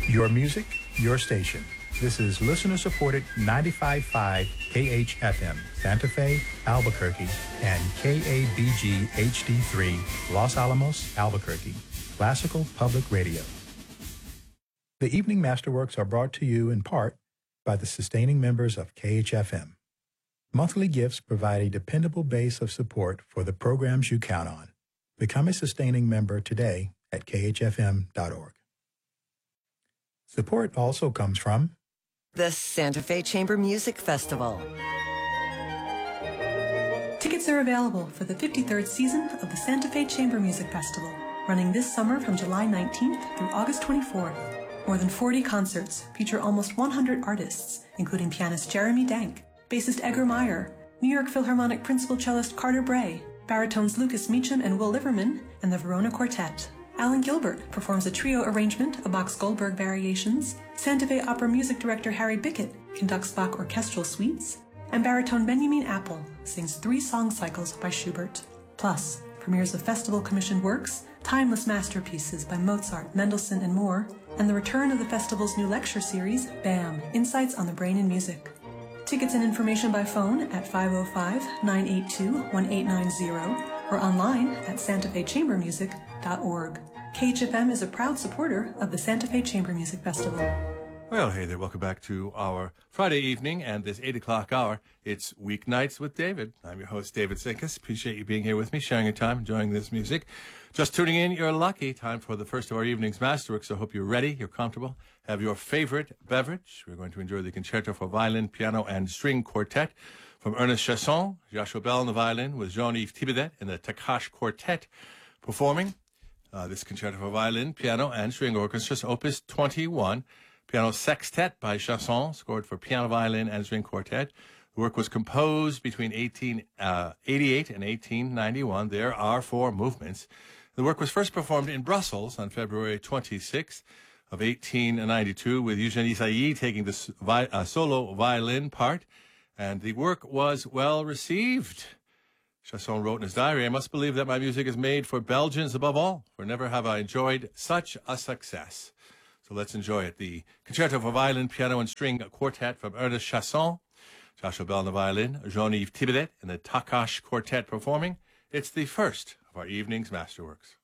Your music, your station. This is listener-supported 95.5 KHFM, Santa Fe, Albuquerque, and KABG HD3, Los Alamos, Albuquerque, Classical Public Radio. The Evening Masterworks are brought to you in part by the sustaining members of KHFM. Monthly gifts provide a dependable base of support for the programs you count on. Become a sustaining member today at khfm.org. Support also comes from the Santa Fe Chamber Music Festival. Tickets are available for the 53rd season of the Santa Fe Chamber Music Festival, running this summer from July 19th through August 24th. More than 40 concerts feature almost 100 artists, including pianist Jeremy Dank, bassist Edgar Meyer, New York Philharmonic principal cellist Carter Bray, baritones Lucas Meacham and Will Liverman, and the Verona Quartet. Alan Gilbert performs a trio arrangement of Bach's Goldberg Variations, Santa Fe Opera music director Harry Bickett conducts Bach orchestral suites, and baritone Benjamin Apple sings 3 song cycles by Schubert. Plus, premieres of festival-commissioned works, timeless masterpieces by Mozart, Mendelssohn, and more, and the return of the festival's new lecture series, BAM! Insights on the Brain and Music. Tickets and information by phone at 505-982-1890 or online at santafechambermusic.org. KHFM is a proud supporter of the Santa Fe Chamber Music Festival. Well, hey there. Welcome back to our Friday evening and this 8 o'clock hour. It's Weeknights with David. I'm your host, David Sinkus. Appreciate you being here with me, sharing your time, enjoying this music. Just tuning in, you're lucky. Time for the first of our evening's Masterworks. So I hope you're ready, you're comfortable, have your favorite beverage. We're going to enjoy the Concerto for Violin, Piano, and String Quartet from Ernest Chasson, Joshua Bell on the violin, with Jean-Yves Thibaudet and the Takash Quartet performing this Concerto for Violin, Piano, and String Orchestra, Opus 21, Piano Sextet by Chasson, scored for piano, violin, and string quartet. The work was composed between 1888 and 1891. There are 4 movements. The work was first performed in Brussels on February 26th of 1892, with Eugénie Sailly taking the solo violin part, and the work was well received. Chasson wrote in his diary, "I must believe that my music is made for Belgians above all, for never have I enjoyed such a success." So let's enjoy it. The Concerto for Violin, Piano, and String Quartet from Ernest Chasson, Joshua Bell on the violin, Jean-Yves Thibaudet, and the Takash Quartet performing. It's the first of our evening's Masterworks.